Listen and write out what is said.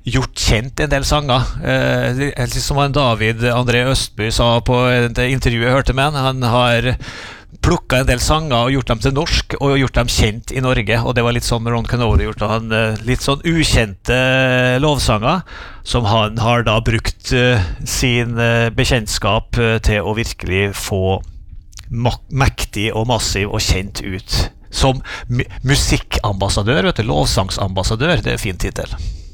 gjort kjent en del sanger. Som han David André Østby sa på et intervju jeg hørte med han har plukket en del sanger og gjort dem til norsk og gjort dem kjent i Norge, og det var litt sånn Ron Canoli gjort han, litt sånn ukjente lovsanger som han har da brukt sin bekjentskap til å virkelig få mektig og massiv og kjent ut som musikkambassadør, vet du, lovsangsambassadør, det fin titel.